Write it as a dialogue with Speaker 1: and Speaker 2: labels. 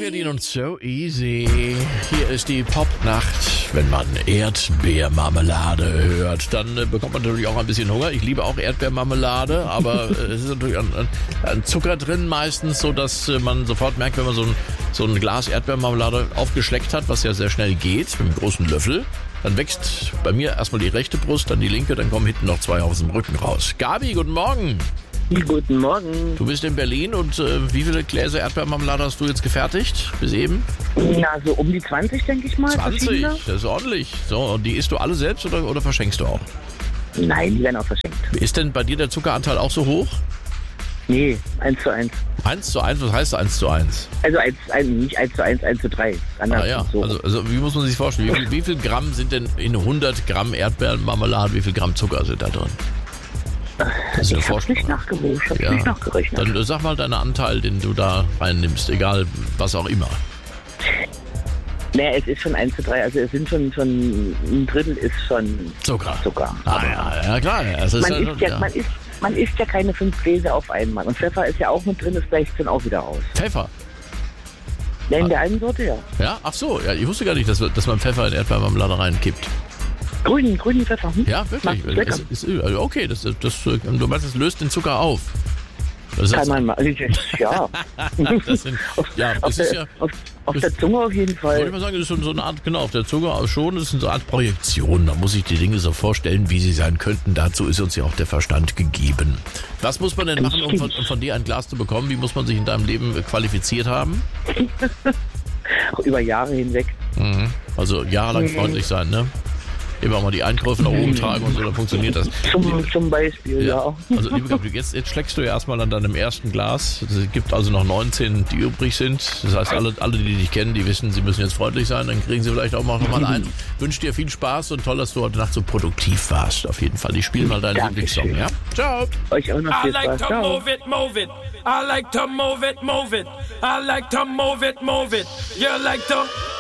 Speaker 1: Berlin und So Easy. Hier ist die Popnacht. Wenn man Erdbeermarmelade hört, dann bekommt man natürlich auch ein bisschen Hunger. Ich liebe auch Erdbeermarmelade, aber es ist natürlich ein Zucker drin meistens, so dass man sofort merkt, wenn man so ein Glas Erdbeermarmelade aufgeschleckt hat, was ja sehr schnell geht, mit einem großen Löffel. Dann wächst bei mir erstmal die rechte Brust, dann die linke, dann kommen hinten noch 2 aus dem Rücken raus. Gabi, guten Morgen.
Speaker 2: Guten Morgen.
Speaker 1: Du bist in Berlin und wie viele Gläser Erdbeermarmelade hast du jetzt gefertigt bis eben?
Speaker 2: Na, so um die 20, denke ich mal.
Speaker 1: 20,
Speaker 2: verschiedene.
Speaker 1: das ist ordentlich. So, und die isst du alle selbst oder verschenkst du auch?
Speaker 2: Nein, die werden auch verschenkt.
Speaker 1: Ist denn bei dir der Zuckeranteil auch so hoch?
Speaker 2: Nee, 1:1.
Speaker 1: 1:1, was heißt 1:1?
Speaker 2: Also nicht 1:1, 1:3. Anders
Speaker 1: Ah ja,
Speaker 2: so.
Speaker 1: also wie muss man sich vorstellen? Wie viel Gramm sind denn in 100 Gramm Erdbeermarmelade, wie viel Gramm Zucker sind da drin? Das ist eine
Speaker 2: ich hab's nicht
Speaker 1: Vorstellung.
Speaker 2: nachgewogen, ich hab's nicht nachgerechnet.
Speaker 1: Dann sag mal deinen Anteil, den du da reinnimmst, egal was auch immer.
Speaker 2: Naja, es ist schon 1:3, also es sind schon ein Drittel ist schon
Speaker 1: Zucker.
Speaker 2: Aber
Speaker 1: Ja klar. Es ist
Speaker 2: man isst ja keine 5 Gläser auf einmal. Und Pfeffer ist ja auch mit drin, das gleicht dann auch wieder aus.
Speaker 1: Pfeffer?
Speaker 2: Ja, in der einen Sorte, ja.
Speaker 1: Ja, ach so. Ja, ich wusste gar nicht, dass man Pfeffer in Erdbeermarmelade reinkippt.
Speaker 2: Grünen Pfeffer.
Speaker 1: Ja, wirklich.
Speaker 2: Lecker.
Speaker 1: Okay, du meinst, das löst den Zucker auf.
Speaker 2: Kann man mal. Ja. Auf der Zunge auf jeden Fall.
Speaker 1: Wollte ich mal sagen, das ist so eine Art, genau, auf der Zunge schon, das ist so eine Art Projektion. Da muss ich die Dinge so vorstellen, wie sie sein könnten. Dazu ist uns ja auch der Verstand gegeben. Was muss man denn machen, um von dir ein Glas zu bekommen? Wie muss man sich in deinem Leben qualifiziert haben?
Speaker 2: Über Jahre hinweg.
Speaker 1: Also jahrelang freundlich sein, ne? Immer mal die Einkäufe nach oben tragen und so, dann funktioniert das.
Speaker 2: Zum Beispiel, ja.
Speaker 1: Also liebe Gabi, jetzt schlägst du ja erstmal an deinem ersten Glas. Es gibt also noch 19, die übrig sind. Das heißt, alle, die dich kennen, die wissen, sie müssen jetzt freundlich sein. Dann kriegen sie vielleicht auch noch mal einen. Wünsche dir viel Spaß und toll, dass du heute Nacht so produktiv warst. Auf jeden Fall. Ich spiele mal deinen Lieblingssong, ja? Ciao.
Speaker 2: Euch auch noch viel Spaß.
Speaker 3: I like to move it, move it. I like to move it, move it. I like to move it, move it. You like to...